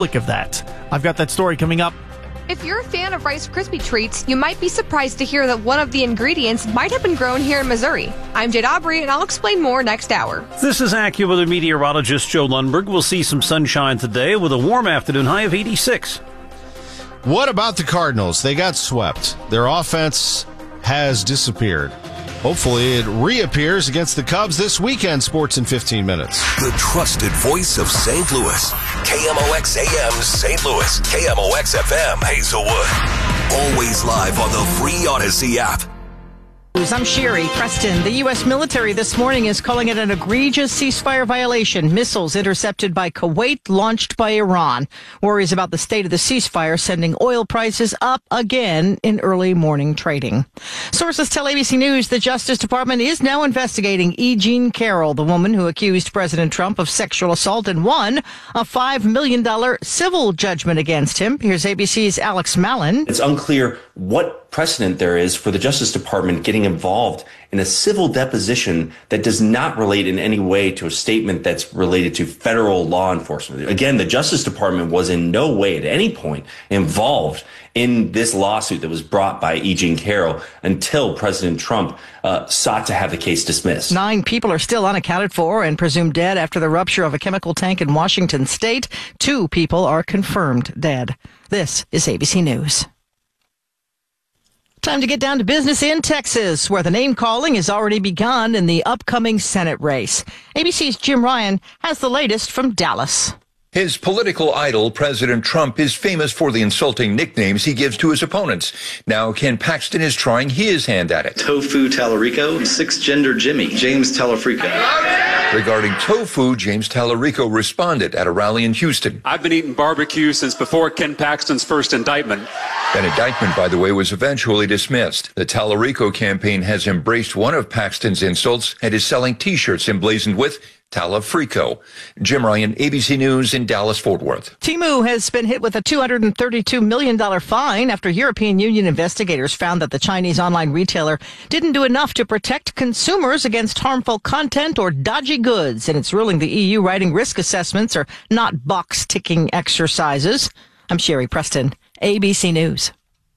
of that. I've got that story coming up. If you're a fan of Rice Krispie treats, you might be surprised to hear that one of the ingredients might have been grown here in Missouri. I'm Jade Aubrey, and I'll explain more next hour. This is AccuWeather meteorologist Joe Lundberg. We'll see some sunshine today with a warm afternoon high of 86. What about the Cardinals? They got swept. Their offense has disappeared. Hopefully it reappears against the Cubs this weekend. Sports in 15 minutes. The trusted voice of St. Louis. KMOX AM St. Louis. KMOX FM Hazelwood. Always live on the free Odyssey app. I'm Sherry Preston. The U.S. military this morning is calling it an egregious ceasefire violation. Missiles intercepted by Kuwait, launched by Iran. Worries about the state of the ceasefire sending oil prices up again in early morning trading. Sources tell ABC News the Justice Department is now investigating E. Jean Carroll, the woman who accused President Trump of sexual assault and won a $5 million civil judgment against him. Here's ABC's Alex Mallon. It's unclear what precedent there is for the Justice Department getting involved in a civil deposition that does not relate in any way to a statement that's related to federal law enforcement. Again, the Justice Department was in no way at any point involved in this lawsuit that was brought by E. Jean Carroll until President Trump sought to have the case dismissed. 9 people are still unaccounted for and presumed dead after the rupture of a chemical tank in Washington state. 2 people are confirmed dead. This is ABC News. Time to get down to business in Texas, where the name-calling has already begun in the upcoming Senate race. ABC's Jim Ryan has the latest from Dallas. His political idol, President Trump, is famous for the insulting nicknames he gives to his opponents. Now Ken Paxton is trying his hand at it. Tofu Tallarico, six-gender Jimmy, James Tallarico. Regarding tofu, James Tallarico responded at a rally in Houston. I've been eating barbecue since before Ken Paxton's first indictment. That indictment, by the way, was eventually dismissed. The Tallarico campaign has embraced one of Paxton's insults and is selling T-shirts emblazoned with Tallafrico. Jim Ryan, ABC News in Dallas-Fort Worth. Temu has been hit with a $232 million fine after European Union investigators found that the Chinese online retailer didn't do enough to protect consumers against harmful content or dodgy goods. In its ruling, the EU writing risk assessments are not box-ticking exercises. I'm Sherry Preston, ABC News.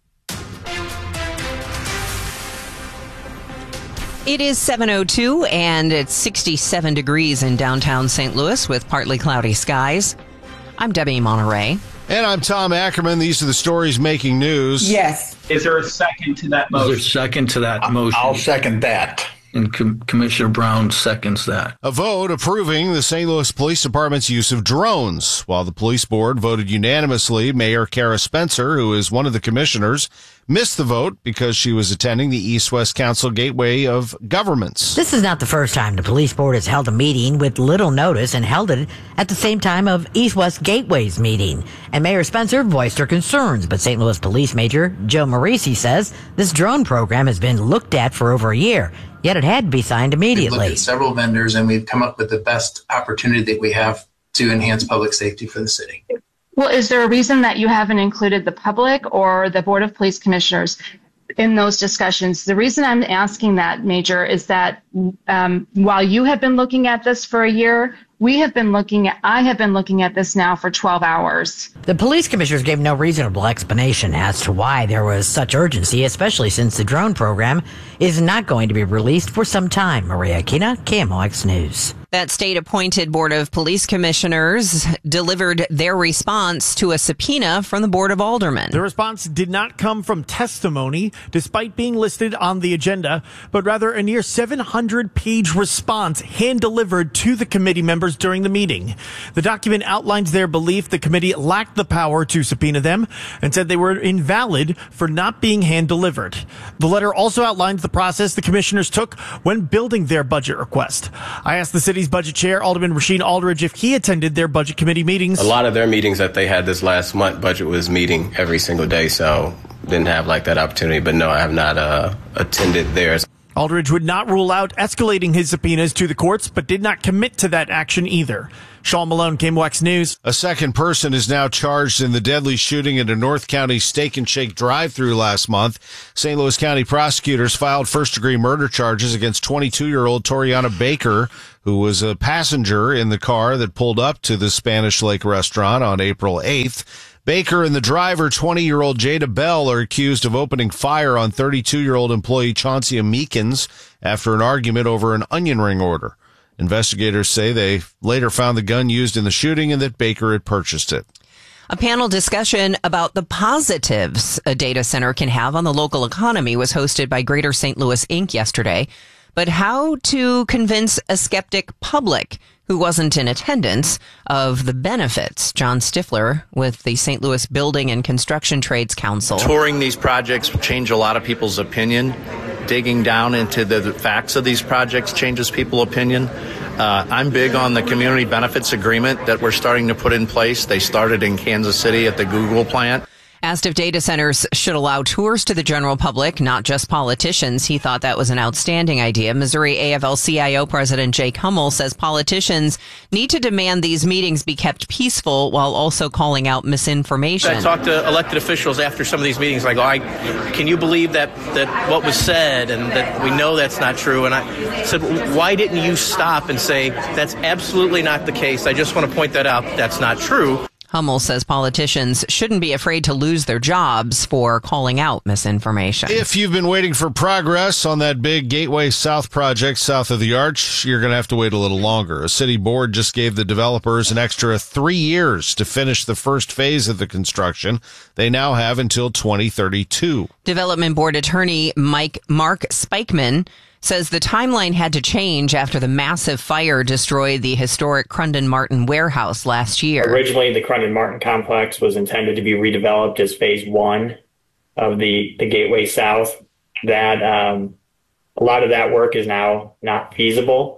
It is 7:02 and it's 67 degrees in downtown St. Louis with partly cloudy skies. I'm Debbie Monterey. And I'm Tom Ackerman. These are the stories making news. Yes. Is there a second to that motion? Is there a second to that motion? I'll second that. And Commissioner Brown seconds that. A vote approving the St. Louis Police Department's use of drones. While the police board voted unanimously, Mayor Kara Spencer, who is one of the commissioners, missed the vote because she was attending the East-West Council Gateway of Governments. This is not the first time the police board has held a meeting with little notice and held it at the same time of East-West Gateway's meeting. And Mayor Spencer voiced her concerns, but St. Louis Police Major Joe Marisi says this drone program has been looked at for over a year, yet it had to be signed immediately. We've looked at several vendors and we've come up with the best opportunity that we have to enhance public safety for the city. Well, is there a reason that you haven't included the public or the Board of Police Commissioners in those discussions? The reason I'm asking that, Major, is that while you have been looking at this for a year, I have been looking at this now for 12 hours. The police commissioners gave no reasonable explanation as to why there was such urgency, especially since the drone program is not going to be released for some time. Maria Aquina, KMOX News. That state-appointed Board of Police Commissioners delivered their response to a subpoena from the Board of Aldermen. The response did not come from testimony, despite being listed on the agenda, but rather a near 700-page response hand-delivered to the committee members during the meeting. The document outlines their belief the committee lacked the power to subpoena them and said they were invalid for not being hand-delivered. The letter also outlines the process the commissioners took when building their budget request. I asked the city's budget chair, Alderman Rasheen Aldridge, if he attended their budget committee meetings. A lot of their meetings that they had this last month, budget was meeting every single day, so didn't have like that opportunity. But no, I have not attended theirs. Aldridge would not rule out escalating his subpoenas to the courts, but did not commit to that action either. Sean Malone, KMOX News. A second person is now charged in the deadly shooting at a North County Steak and Shake drive-thru last month. St. Louis County prosecutors filed first-degree murder charges against 22-year-old Toriana Baker, who was a passenger in the car that pulled up to the Spanish Lake restaurant on April 8th. Baker and the driver, 20-year-old Jada Bell, are accused of opening fire on 32-year-old employee Chauncey Meekins after an argument over an onion ring order. Investigators say they later found the gun used in the shooting and that Baker had purchased it. A panel discussion about the positives a data center can have on the local economy was hosted by Greater St. Louis Inc. yesterday. But how to convince a skeptic public who wasn't in attendance of the benefits. John Stifler with the St. Louis Building and Construction Trades Council. Touring these projects change a lot of people's opinion. Digging down into the facts of these projects changes people's opinion. I'm big on the community benefits agreement that we're starting to put in place. They started in Kansas City at the Google plant. Asked if data centers should allow tours to the general public, not just politicians, he thought that was an outstanding idea. Missouri AFL-CIO President Jake Hummel says politicians need to demand these meetings be kept peaceful while also calling out misinformation. I talked to elected officials after some of these meetings, like, can you believe that what was said and that we know that's not true? And I said, why didn't you stop and say, that's absolutely not the case. I just want to point that out. That's not true. Hummel says politicians shouldn't be afraid to lose their jobs for calling out misinformation. If you've been waiting for progress on that big Gateway South project south of the Arch, you're going to have to wait a little longer. A city board just gave the developers an extra 3 years to finish the first phase of the construction. They now have until 2032. Development Board attorney Mark Spikeman says the timeline had to change after the massive fire destroyed the historic Crundon Martin warehouse last year. Originally, the Crundon Martin complex was intended to be redeveloped as phase one of the Gateway South. That a lot of that work is now not feasible.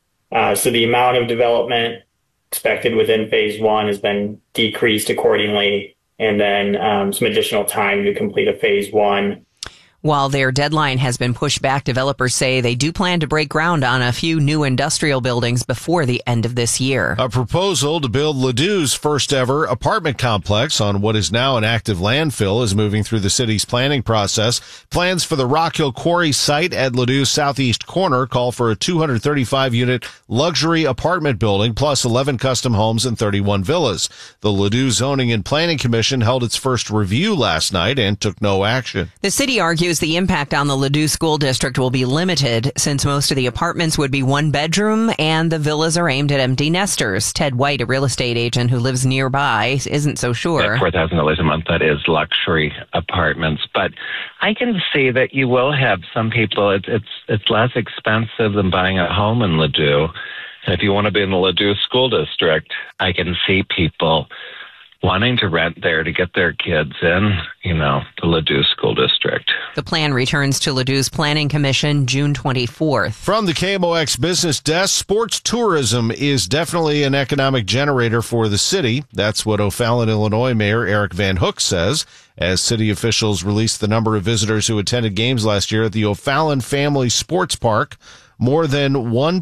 So the amount of development expected within phase one has been decreased accordingly, and then some additional time to complete a phase one. While their deadline has been pushed back, developers say they do plan to break ground on a few new industrial buildings before the end of this year. A proposal to build Ladou's first ever apartment complex on what is now an active landfill is moving through the city's planning process. Plans for the Rock Hill Quarry site at Ladou's southeast corner call for a 235-unit luxury apartment building plus 11 custom homes and 31 villas. The Ladou Zoning and Planning Commission held its first review last night and took no action. The city argues the impact on the Ladou School District will be limited since most of the apartments would be one bedroom and the villas are aimed at empty nesters. Ted White, a real estate agent who lives nearby, isn't so sure. At $4,000 a month, that is luxury apartments. But I can see that you will have some people, it's less expensive than buying a home in Ladou. And if you want to be in the Ladou School District, I can see people wanting to rent there to get their kids in, the Ladou School District. The plan returns to Ladou's Planning Commission June 24th. From the KMOX Business Desk, sports tourism is definitely an economic generator for the city. That's what O'Fallon, Illinois Mayor Eric Van Hook says, as city officials released the number of visitors who attended games last year at the O'Fallon Family Sports Park. More than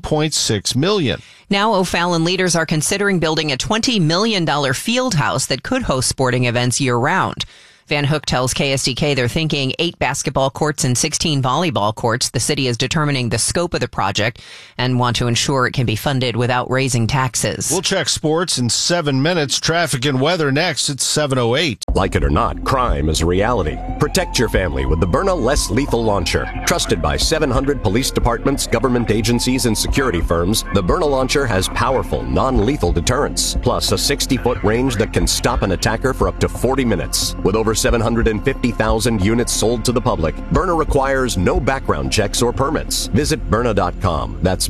1.6 million. Now O'Fallon leaders are considering building a $20 million field house that could host sporting events year-round. Van Hook tells KSDK they're thinking 8 basketball courts and 16 volleyball courts. The city is determining the scope of the project and want to ensure it can be funded without raising taxes. We'll check sports in 7 minutes. Traffic and weather next at 7:08. Like it or not, crime is a reality. Protect your family with the Byrna Less Lethal Launcher. Trusted by 700 police departments, government agencies, and security firms, the Byrna Launcher has powerful, non-lethal deterrence, plus a 60-foot range that can stop an attacker for up to 40 minutes. With over 750,000 units sold to the public, Byrna requires no background checks or permits. Visit Byrna.com. That's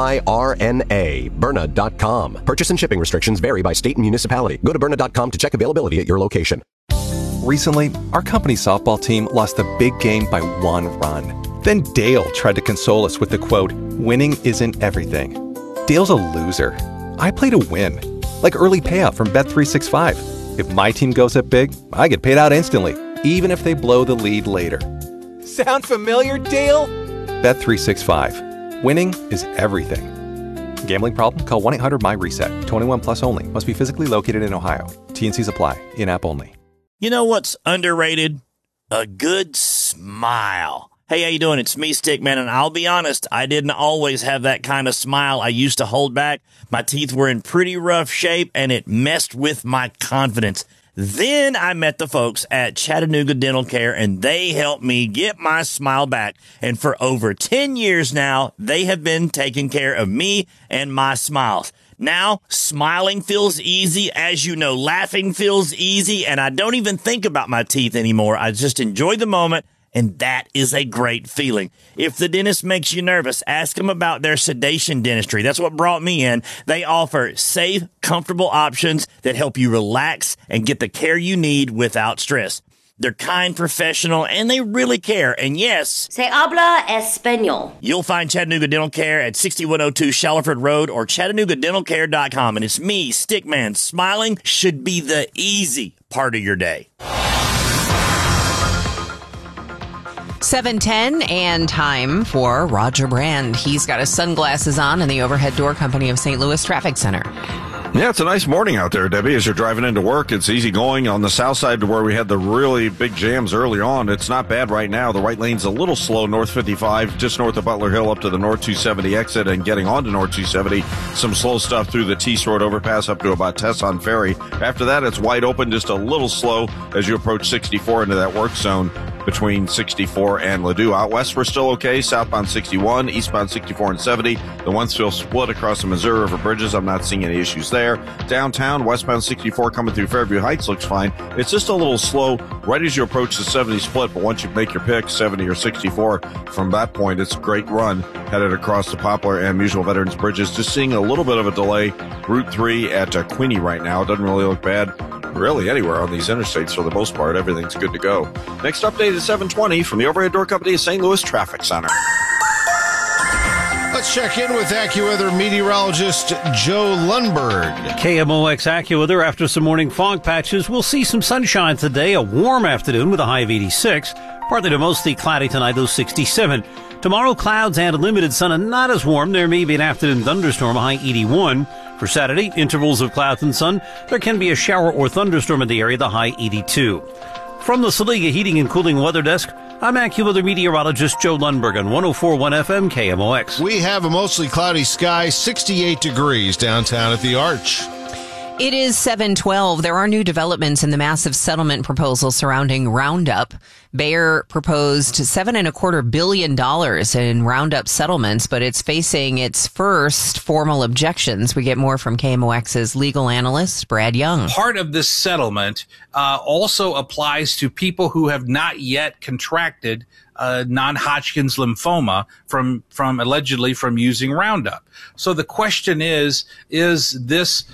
B-Y-R-N-A, Byrna.com. Purchase and shipping restrictions vary by state and municipality. Go to Byrna.com to check availability at your location. Recently, our company softball team lost a big game by 1 run. Then Dale tried to console us with the quote, "Winning isn't everything." Dale's a loser. I play to win, like early payout from Bet365. If my team goes up big, I get paid out instantly, even if they blow the lead later. Sound familiar, Dale? Bet365. Winning is everything. Gambling problem? Call 1-800-MY-RESET. 21 plus only. Must be physically located in Ohio. T&Cs apply. In-app only. You know what's underrated? A good smile. Hey, how you doing? It's me, Stickman, and I'll be honest, I didn't always have that kind of smile. I used to hold back. My teeth were in pretty rough shape, and it messed with my confidence. Then I met the folks at Chattanooga Dental Care, and they helped me get my smile back. And for over 10 years now, they have been taking care of me and my smiles. Now, smiling feels easy. As you know, laughing feels easy, and I don't even think about my teeth anymore. I just enjoy the moment. And that is a great feeling. If the dentist makes you nervous, ask them about their sedation dentistry. That's what brought me in. They offer safe, comfortable options that help you relax and get the care you need without stress. They're kind, professional, and they really care. And yes, Se habla español. You'll find Chattanooga Dental Care at 6102 Shallowford Road or ChattanoogaDentalCare.com. And it's me, Stickman. Smiling should be the easy part of your day. 7:10 and time for Roger Brand. He's got his sunglasses on in the Overhead Door Company of St. Louis Traffic Center. Yeah, it's a nice morning out there, Debbie. As you're driving into work, it's easy going on the south side to where we had the really big jams early on. It's not bad right now. The right lane's a little slow, north 55, just north of Butler Hill up to the north 270 exit and getting onto north 270. Some slow stuff through the Tees Road overpass up to about Tesson Ferry. After that, it's wide open, just a little slow as you approach 64 into that work zone between 64 and Ladue. Out west, we're still okay. Southbound 61, eastbound 64 and 70. The Wentzville split across the Missouri River bridges. I'm not seeing any issues there. Downtown, westbound 64 coming through Fairview Heights looks fine. It's just a little slow right as you approach the 70 split, but once you make your pick, 70 or 64, from that point, it's a great run headed across the Poplar and Mutual Veterans Bridges. Just seeing a little bit of a delay. Route 3 at Queenie right now. Doesn't really look bad really anywhere on these interstates for the most part. Everything's good to go. Next update is 7:20 from the Overhead Door Company of St. Louis Traffic Center. Let's check in with AccuWeather meteorologist Joe Lundberg. KMOX AccuWeather. After some morning fog patches, we'll see some sunshine today. A warm afternoon with a high of 86. Partly to mostly cloudy tonight, though 67. Tomorrow, clouds and limited sun and not as warm. There may be an afternoon thunderstorm, a high 81. For Saturday, intervals of clouds and sun. There can be a shower or thunderstorm in the area, the high 82. From the Saliga Heating and Cooling Weather Desk, I'm AccuWeather meteorologist Joe Lundberg on 104.1 FM KMOX. We have a mostly cloudy sky, 68 degrees downtown at the Arch. It is 7:12. There are new developments in the massive settlement proposal surrounding Roundup. Bayer proposed $7.25 billion in Roundup settlements, but it's facing its first formal objections. We get more from KMOX's legal analyst, Brad Young. Part of this settlement also applies to people who have not yet contracted non-Hodgkin's lymphoma from allegedly from using Roundup. So the question is this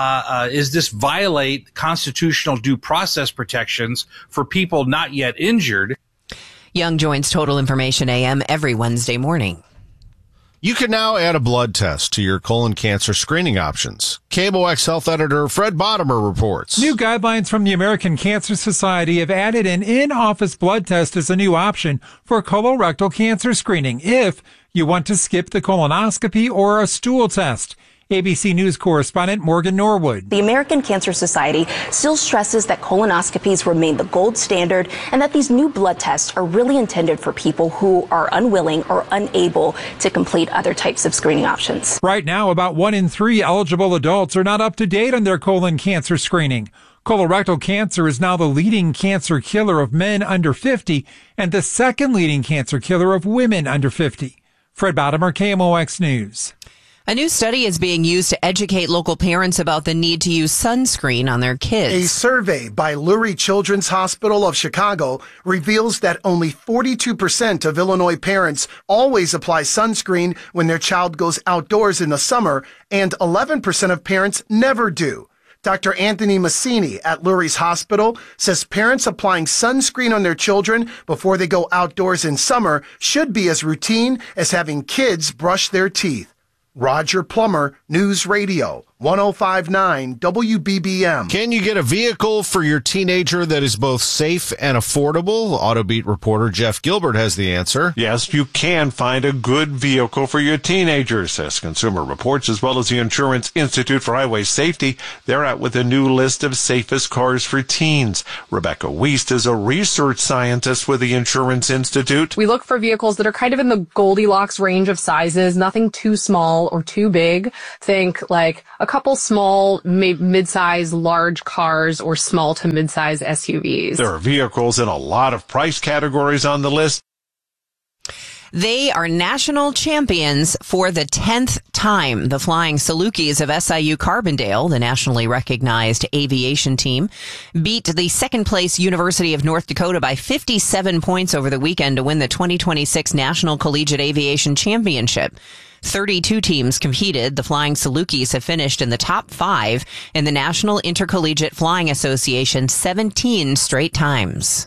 violate constitutional due process protections for people not yet injured? Young joins Total Information AM every Wednesday morning. You can now add a blood test to your colon cancer screening options. KMOX Health Editor Fred Bottomer reports. New guidelines from the American Cancer Society have added an in-office blood test as a new option for colorectal cancer screening if you want to skip the colonoscopy or a stool test. ABC News correspondent Morgan Norwood. The American Cancer Society still stresses that colonoscopies remain the gold standard and that these new blood tests are really intended for people who are unwilling or unable to complete other types of screening options. Right now, about 1 in 3 eligible adults are not up to date on their colon cancer screening. Colorectal cancer is now the leading cancer killer of men under 50 and the second leading cancer killer of women under 50. Fred Bottomer, KMOX News. A new study is being used to educate local parents about the need to use sunscreen on their kids. A survey by Lurie Children's Hospital of Chicago reveals that only 42% of Illinois parents always apply sunscreen when their child goes outdoors in the summer, and 11% of parents never do. Dr. Anthony Massini at Lurie's Hospital says parents applying sunscreen on their children before they go outdoors in summer should be as routine as having kids brush their teeth. Roger Plummer, News Radio, 1059 WBBM. Can you get a vehicle for your teenager that is both safe and affordable? AutoBeat reporter Jeff Gilbert has the answer. Yes, you can find a good vehicle for your teenager, says Consumer Reports, as well as the Insurance Institute for Highway Safety. They're out with a new list of safest cars for teens. Rebecca Wiest is a research scientist with the Insurance Institute. We look for vehicles that are kind of in the Goldilocks range of sizes, nothing too small or too big. Think like a couple small, mid-size, large cars or small to mid-size SUVs. There are vehicles in a lot of price categories on the list. They are national champions for the 10th time. The Flying Salukis of SIU Carbondale, the nationally recognized aviation team, beat the second-place University of North Dakota by 57 points over the weekend to win the 2026 National Collegiate Aviation Championship. 32 teams competed. The Flying Salukis have finished in the top 5 in the National Intercollegiate Flying Association 17 straight times.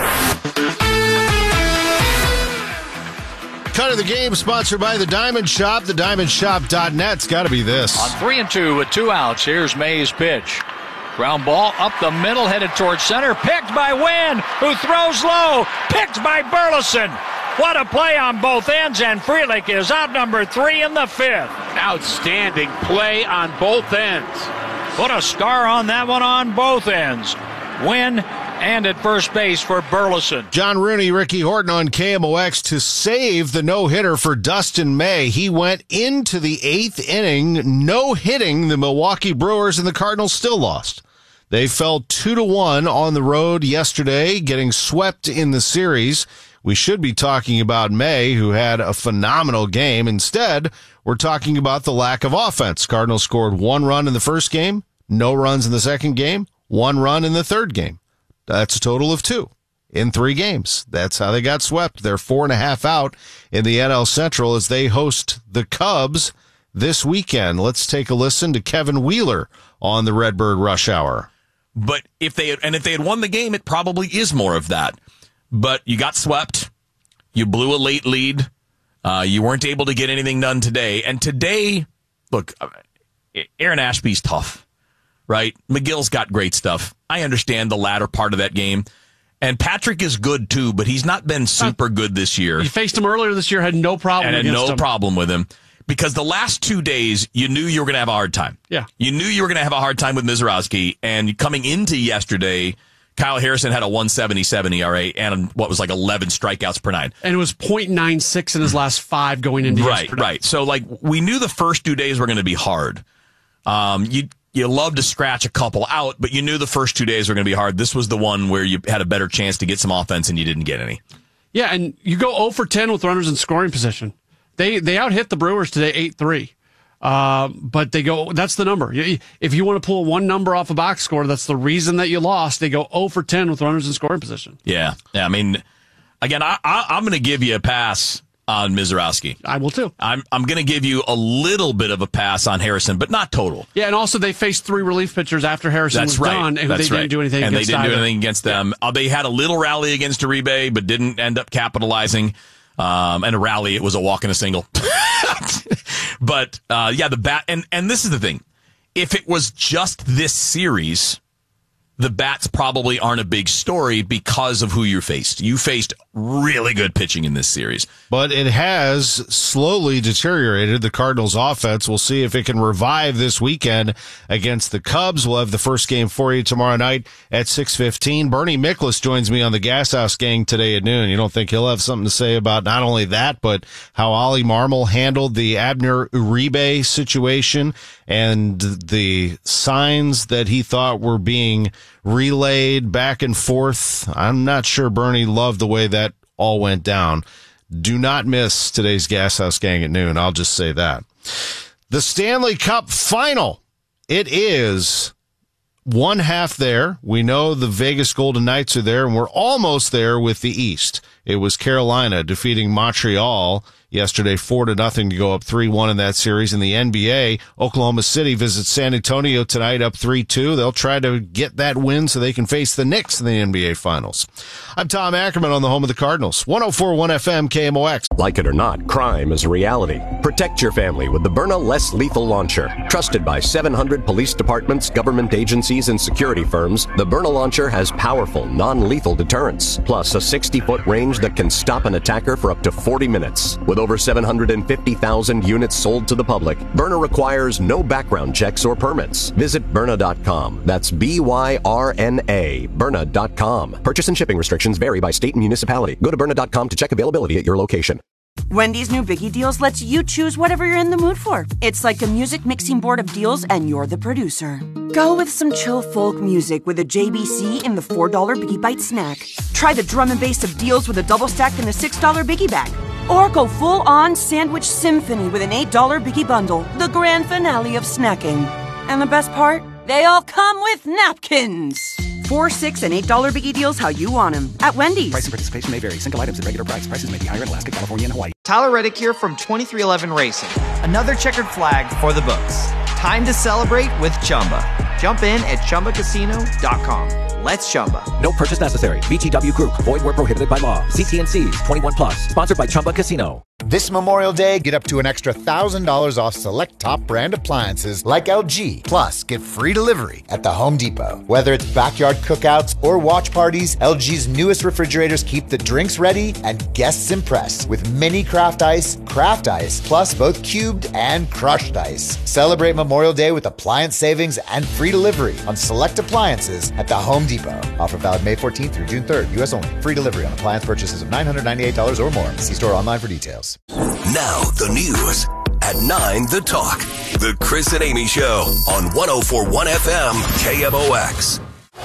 Cut of the game sponsored by the Diamond Shop. The diamondshop.net's got to be this. On 3-2 with 2 outs, here's May's pitch. Ground ball up the middle, headed towards center. Picked by Wynn, who throws low. Picked by Burleson. What a play on both ends, and Frelick is out number 3 in the 5th. Outstanding play on both ends. Put a star on that one on both ends. Wynn and at first base for Burleson. John Rooney, Ricky Horton on KMOX to save the no-hitter for Dustin May. He went into the 8th inning no-hitting the Milwaukee Brewers, and the Cardinals still lost. They fell 2-1 on the road yesterday, getting swept in the series. We should be talking about May, who had a phenomenal game. Instead, we're talking about the lack of offense. Cardinals scored 1 run in the first game, no runs in the second game, 1 run in the third game. That's a total of 2 in 3 games. That's how they got swept. They're 4.5 out in the NL Central as they host the Cubs this weekend. Let's take a listen to Kevin Wheeler on the Redbird Rush Hour. But if they had won the game, it probably is more of that. But you got swept. You blew a late lead. You weren't able to get anything done today. And today, look, Aaron Ashby's tough, right? McGill's got great stuff. I understand the latter part of that game. And Patrick is good, too, but he's not been super good this year. You faced him earlier this year, had no problem and had no problem with him. Because the last 2 days, you knew you were going to have a hard time. Yeah. You knew you were going to have a hard time with Mizorowski. And coming into yesterday, Kyle Harrison had a 1.77 ERA and what was like 11 strikeouts per 9. And it was .96 in his last 5 going into yesterday. Right. So, like, we knew the first 2 days were going to be hard. You love to scratch a couple out, but you knew the first 2 days were going to be hard. This was the one where you had a better chance to get some offense and you didn't get any. Yeah, and you go 0 for 10 with runners in scoring position. They out-hit the Brewers today 8-3. But they go, that's the number. If you want to pull one number off a box score, that's the reason that you lost. They go 0 for 10 with runners in scoring position. Yeah. I mean, again, I'm going to give you a pass on Mizorowski. I will too. I'm going to give you a little bit of a pass on Harrison, but not total. Yeah, and also they faced 3 relief pitchers after Harrison was done, and they didn't do anything against them. And they didn't do anything against them. Yeah. They had a little rally against Uribe, but didn't end up capitalizing. And a rally, it was a walk and a single. But, the bat, and this is the thing. If it was just this series, the bats probably aren't a big story because of who you faced. You faced really good pitching in this series. But it has slowly deteriorated the Cardinals' offense. We'll see if it can revive this weekend against the Cubs. We'll have the first game for you tomorrow night at 6:15. Bernie Miklasz joins me on the Gas House Gang today at noon. You don't think he'll have something to say about not only that, but how Ollie Marmol handled the Abner Uribe situation and the signs that he thought were being relayed back and forth. I'm not sure Bernie loved the way that all went down. Do not miss today's Gas House Gang at noon. I'll just say that. The Stanley Cup Final. It is one half there. We know the Vegas Golden Knights are there, and we're almost there with the East. It was Carolina defeating Montreal yesterday 4-0 to go up 3-1 in that series. In the NBA, Oklahoma City visits San Antonio tonight up 3-2. They'll try to get that win so they can face the Knicks in the NBA Finals. I'm Tom Ackerman on the home of the Cardinals. 104.1 FM KMOX. Like it or not, crime is a reality. Protect your family with the Byrna Less Lethal Launcher. Trusted by 700 police departments, government agencies, and security firms, the Byrna launcher has powerful, non-lethal deterrence, plus a 60-foot range that can stop an attacker for up to 40 minutes. With over 750,000 units sold to the public, Byrna requires no background checks or permits. Visit Byrna.com. That's B-Y-R-N-A, Byrna.com. Purchase and shipping restrictions vary by state and municipality. Go to Byrna.com to check availability at your location. Wendy's new Biggie Deals lets you choose whatever you're in the mood for. It's like a music mixing board of deals, and you're the producer. Go with some chill folk music with a JBC in the $4 Biggie Bite snack. Try the drum and bass of deals with a double stack in the $6 Biggie Bag. Or go full-on sandwich symphony with an $8 Biggie Bundle, the grand finale of snacking. And the best part? They all come with napkins. $4, $6, and $8 Biggie Deals how you want them at Wendy's. Price and participation may vary. Single items at regular price. Prices may be higher in Alaska, California, and Hawaii. Tyler Reddick here from 2311 Racing. Another checkered flag for the books. Time to celebrate with Chumba. Jump in at ChumbaCasino.com. Let's Chumba. No purchase necessary. VGW Group. Void where prohibited by law. CT&Cs. 21 plus. Sponsored by Chumba Casino. This Memorial Day, get up to an extra $1,000 off select top brand appliances like LG. Plus, get free delivery at the Home Depot. Whether it's backyard cookouts or watch parties, LG's newest refrigerators keep the drinks ready and guests impressed with mini craft ice, plus both cubed and crushed ice. Celebrate Memorial Day with appliance savings and free delivery on select appliances at the Home Depot. Offer valid May 14th through June 3rd. U.S. only. Free delivery on appliance purchases of $998 or more. See store online for details. Now the news at 9, The Talk. The Chris and Amy Show on 104.1 FM KMOX.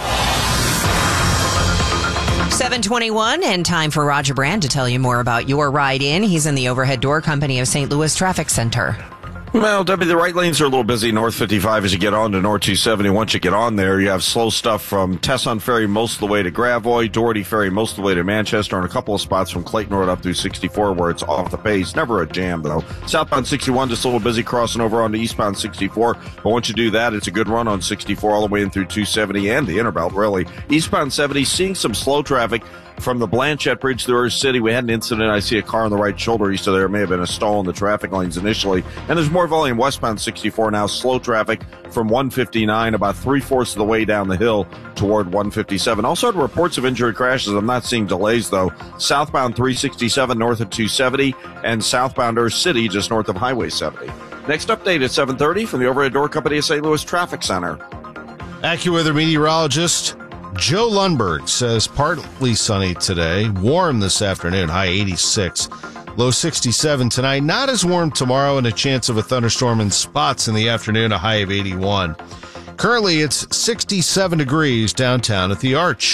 7:21 and time for Roger Brand to tell you more about your ride in. He's in the Overhead Door Company of St. Louis Traffic Center. Well, Debbie, the right lanes are a little busy. North 55 as you get on to North 270. Once you get on there, you have slow stuff from Tesson Ferry most of the way to Gravois, Doherty Ferry most of the way to Manchester, and a couple of spots from Clayton Road up through 64 where it's off the pace. Never a jam, though. Southbound 61 just a little busy crossing over onto eastbound 64. But once you do that, it's a good run on 64 all the way in through 270 and the Interbelt, really. Eastbound 70, seeing some slow traffic from the Blanchette Bridge through Earth City. We had an incident. I see a car on the right shoulder east of there. May have been a stall in the traffic lanes initially. And there's more volume westbound 64 now. Slow traffic from 159 about 3/4 of the way down the hill toward 157. Also had reports of injury crashes. I'm not seeing delays, though. Southbound 367 north of 270 and southbound Earth City just north of Highway 70. Next update at 7:30 from the Overhead Door Company of St. Louis Traffic Center. AccuWeather meteorologist Joe Lundberg says partly sunny today, warm this afternoon, high 86, low 67 tonight, not as warm tomorrow, and a chance of a thunderstorm in spots in the afternoon, a high of 81. Currently, it's 67 degrees downtown at the Arch.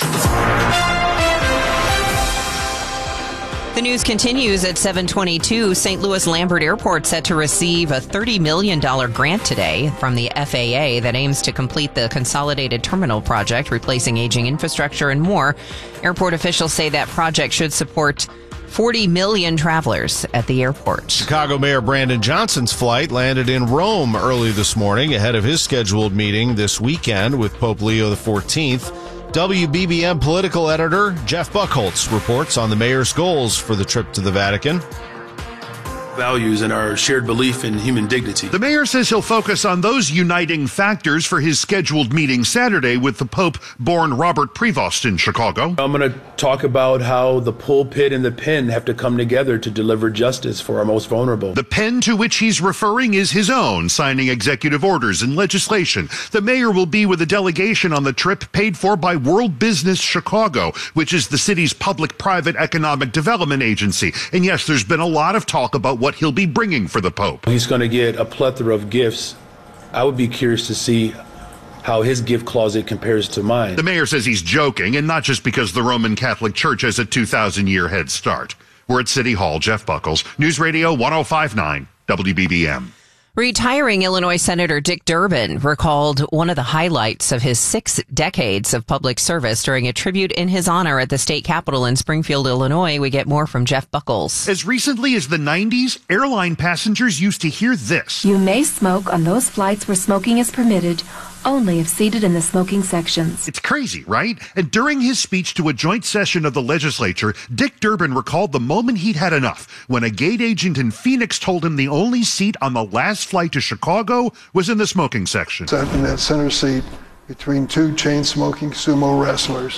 The news continues at 7:22. St. Louis Lambert Airport set to receive a $30 million grant today from the FAA that aims to complete the Consolidated Terminal project, replacing aging infrastructure and more. Airport officials say that project should support 40 million travelers at the airport. Chicago Mayor Brandon Johnson's flight landed in Rome early this morning ahead of his scheduled meeting this weekend with Pope Leo XIV. WBBM political editor Jeff Buchholz reports on the mayor's goals for the trip to the Vatican. Values and our shared belief in human dignity. The mayor says he'll focus on those uniting factors for his scheduled meeting Saturday with the Pope born Robert Prevost in Chicago. I'm going to talk about how the pulpit and the pen have to come together to deliver justice for our most vulnerable. The pen to which he's referring is his own, signing executive orders and legislation. The mayor will be with a delegation on the trip paid for by World Business Chicago, which is the city's public-private economic development agency. And yes, there's been a lot of talk about what he'll be bringing for the Pope. He's going to get a plethora of gifts. I would be curious to see how his gift closet compares to mine. The mayor says he's joking, and not just because the Roman Catholic Church has a 2,000-year head start. We're at City Hall. Jeff Buchholz, News Radio 105.9 WBBM. Retiring Illinois Senator Dick Durbin recalled one of the highlights of his 6 decades of public service during a tribute in his honor at the state capitol in Springfield, Illinois. We get more from Jeff Buckles. As recently as the 90s, airline passengers used to hear this. You may smoke on those flights where smoking is permitted, only if seated in the smoking sections. It's crazy, right? And during his speech to a joint session of the legislature, Dick Durbin recalled the moment he'd had enough when a gate agent in Phoenix told him the only seat on the last flight to Chicago was in the smoking section. Sat in that center seat between 2 chain-smoking sumo wrestlers.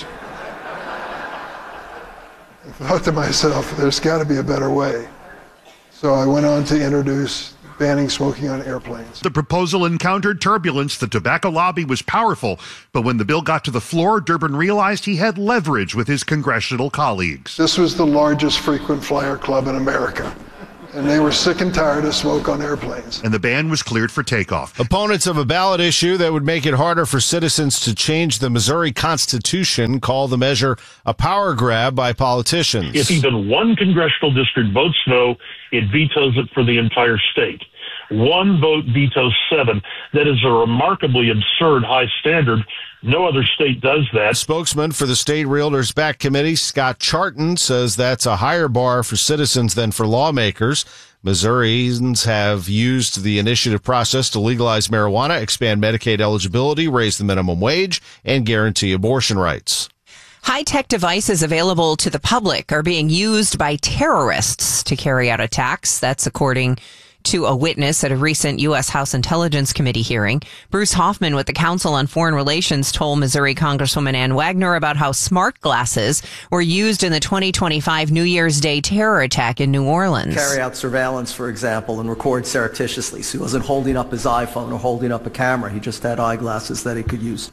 I thought to myself, there's got to be a better way. So I went on to introduce banning smoking on airplanes. The proposal encountered turbulence. The tobacco lobby was powerful, but when the bill got to the floor, Durbin realized he had leverage with his congressional colleagues. This was the largest frequent flyer club in America, and they were sick and tired of smoke on airplanes. And the ban was cleared for takeoff. Opponents of a ballot issue that would make it harder for citizens to change the Missouri Constitution call the measure a power grab by politicians. If even one congressional district votes no, it vetoes it for the entire state. 1 vote vetoes 7. That is a remarkably absurd high standard. No other state does that. Spokesman for the State Realtors Back Committee, Scott Charton, says that's a higher bar for citizens than for lawmakers. Missourians have used the initiative process to legalize marijuana, expand Medicaid eligibility, raise the minimum wage, and guarantee abortion rights. High-tech devices available to the public are being used by terrorists to carry out attacks. That's according to a witness at a recent U.S. House Intelligence Committee hearing. Bruce Hoffman with the Council on Foreign Relations told Missouri Congresswoman Ann Wagner about how smart glasses were used in the 2025 New Year's Day terror attack in New Orleans. Carry out surveillance, for example, and record surreptitiously. So he wasn't holding up his iPhone or holding up a camera. He just had eyeglasses that he could use.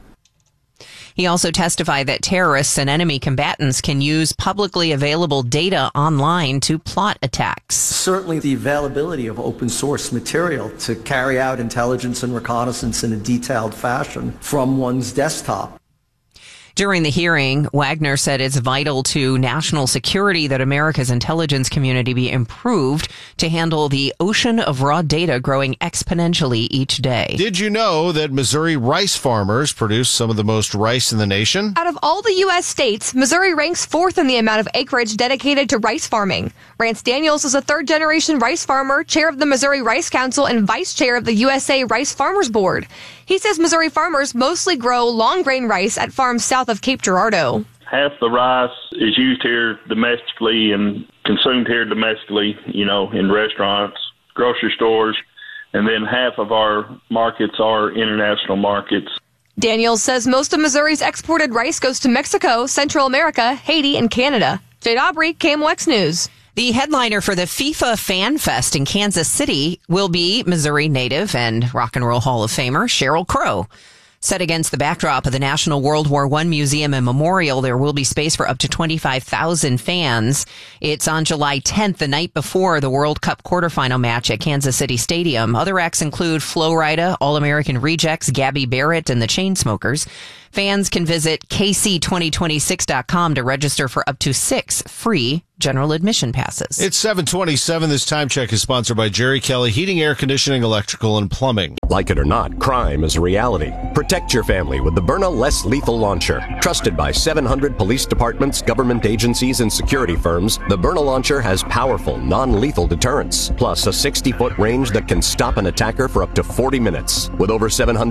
He also testified that terrorists and enemy combatants can use publicly available data online to plot attacks. Certainly the availability of open source material to carry out intelligence and reconnaissance in a detailed fashion from one's desktop. During the hearing, Wagner said it's vital to national security that America's intelligence community be improved to handle the ocean of raw data growing exponentially each day. Did you know that Missouri rice farmers produce some of the most rice in the nation? Out of all the U.S. states, Missouri ranks 4th in the amount of acreage dedicated to rice farming. Rance Daniels is a 3rd-generation rice farmer, chair of the Missouri Rice Council, and vice chair of the USA Rice Farmers Board. He says Missouri farmers mostly grow long-grain rice at farms south of Cape Girardeau. Half the rice is used here domestically and consumed here domestically, in restaurants, grocery stores, and then half of our markets are international markets. Daniels says most of Missouri's exported rice goes to Mexico, Central America, Haiti, and Canada. Jade Aubrey, KMOX News. The headliner for the FIFA Fan Fest in Kansas City will be Missouri native and Rock and Roll Hall of Famer Sheryl Crow. Set against the backdrop of the National World War I Museum and Memorial, there will be space for up to 25,000 fans. It's on July 10th, the night before the World Cup quarterfinal match at Kansas City Stadium. Other acts include Flo Rida, All-American Rejects, Gabby Barrett, and the Chainsmokers. Fans can visit kc2026.com to register for up to 6 free general admission passes. It's 7:27. This time check is sponsored by Jerry Kelly Heating, Air Conditioning, Electrical, and Plumbing. Like it or not, crime is a reality. Protect your family with the Byrna Less Lethal Launcher. Trusted by 700 police departments, government agencies, and security firms, the Byrna Launcher has powerful, non-lethal deterrence, plus a 60-foot range that can stop an attacker for up to 40 minutes. With over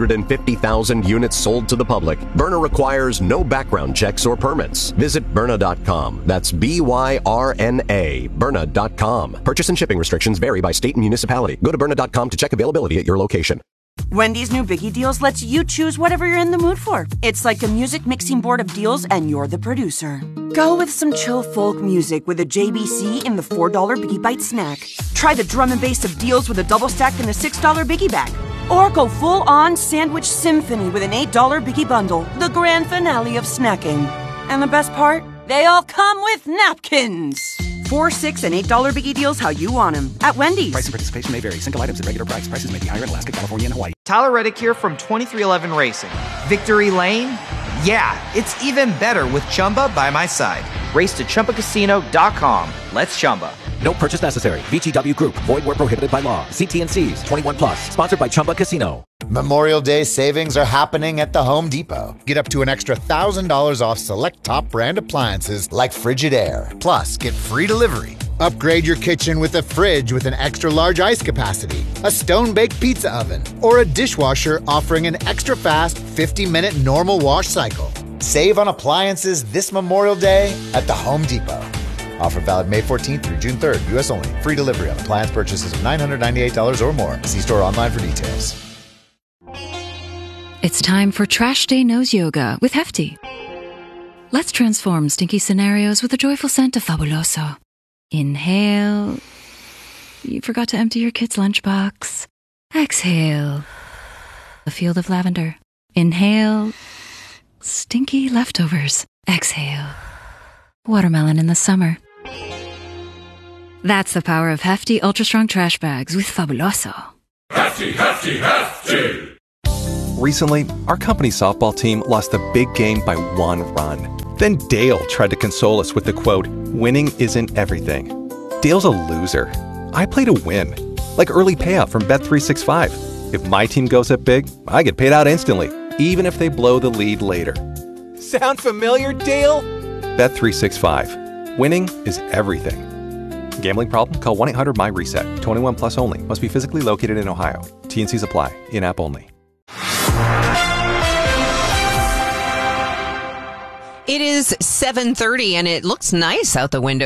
750,000 units sold to the public, Byrna requires no background checks or permits. Visit Byrna.com. That's BYRNA. Byrna.com. Purchase and shipping restrictions vary by state and municipality. Go to Byrna.com to check availability at your location. Wendy's new Biggie Deals lets you choose whatever you're in the mood for. It's like a music mixing board of deals, and you're the producer. Go with some chill folk music with a JBC in the $4 Biggie Bite snack. Try the drum and bass of deals with a double stack in the $6 Biggie bag. Or go full-on sandwich symphony with an $8 Biggie bundle, the grand finale of snacking. And the best part? They all come with napkins. $4, $6, and $8 Biggie Deals how you want them at Wendy's. Price and participation may vary. Single items at regular price. Prices may be higher in Alaska, California, and Hawaii. Tyler Reddick here from 2311 Racing. Victory Lane? Yeah, it's even better with Chumba by my side. Race to ChumbaCasino.com. Let's Chumba. No purchase necessary. VGW Group. Void where prohibited by law. See T&Cs. 21 plus. Sponsored by Chumba Casino. Memorial Day savings are happening at the Home Depot. Get up to an extra $1,000 off select top brand appliances like Frigidaire. Plus, get free delivery. Upgrade your kitchen with a fridge with an extra large ice capacity, a stone-baked pizza oven, or a dishwasher offering an extra fast 50-minute normal wash cycle. Save on appliances this Memorial Day at the Home Depot. Offer valid May 14th through June 3rd. U.S. only. Free delivery on appliance purchases of $998 or more. See store online for details. It's time for Trash Day Nose Yoga with Hefty. Let's transform stinky scenarios with a joyful scent of Fabuloso. Inhale. You forgot to empty your kid's lunchbox. Exhale. A field of lavender. Inhale. Stinky leftovers. Exhale. Watermelon in the summer. That's the power of Hefty Ultra Strong Trash Bags with Fabuloso. Hefty, Hefty, Hefty! Recently, our company's softball team lost a big game by 1 run. Then Dale tried to console us with the quote, "Winning isn't everything." Dale's a loser. I play to win. Like early payout from Bet365. If my team goes up big, I get paid out instantly, even if they blow the lead later. Sound familiar, Dale? Bet365. Winning is everything. Gambling problem? Call 1-800-MY-RESET. 21 plus only. Must be physically located in Ohio. T&Cs apply. In-app only. It is 7:30 and it looks nice out the window.